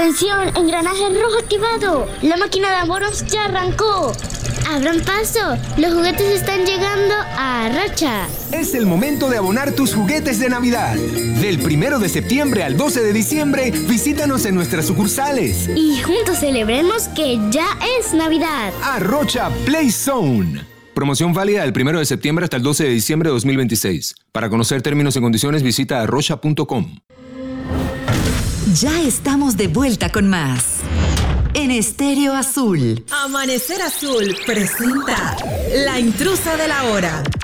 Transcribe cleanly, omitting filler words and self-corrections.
Atención, engranaje rojo activado. La máquina de abonos ya arrancó. Abran paso, los juguetes están llegando a Arrocha. Es el momento de abonar tus juguetes de Navidad. Del 1 de septiembre al 12 de diciembre, visítanos en nuestras sucursales. Y juntos celebremos que ya es Navidad. Arrocha Play Zone. Promoción válida del 1 de septiembre hasta el 12 de diciembre de 2026. Para conocer términos y condiciones, visita arrocha.com. Ya estamos de vuelta con más. En Estéreo Azul. Amanecer Azul presenta La Intrusa de la Hora.